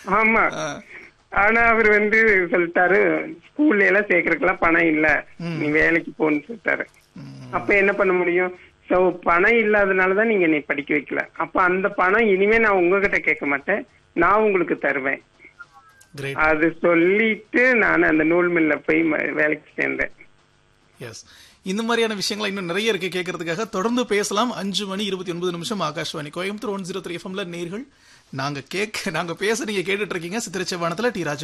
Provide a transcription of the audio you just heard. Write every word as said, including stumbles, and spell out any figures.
ஆமா. ஆனா அவர் வந்து சொல்லிட்டாரு, ஸ்கூல்ல எல்லாம் சேர்க்கறதுக்கெல்லாம் பணம் இல்ல, நீ வேலைக்கு போன்னு சொல்லிட்டாரு. அப்ப என்ன பண்ண முடியும்? சோ பணம் இல்லாதனாலதான் நீங்க என்னை படிக்க வைக்கல. அப்ப அந்த பணம் இனிமே நான் உங்ககிட்ட கேட்க மாட்டேன், நான் உங்களுக்கு தருவேன். அது சொல்லிட்டு நான் அந்த நூல் மில்ல போய் வேலைக்கு சேர்ந்தேன். எஸ், இந்த மாதிரியான விஷயங்கள் இன்னும் நிறைய இருக்கு கேட்கறதுக்காக. தொடர்ந்து பேசலாம். அஞ்சு மணி இருபத்தி ஒன்பது நிமிஷம் Akashvani Coimbatore one zero three எஃப்எம்ல நேர்கள் நாங்க கேட்க நாங்க பேச நீங்க கேட்டுட்டு இருக்கீங்க. சித்திரச்சவானத்துல டி ராஜ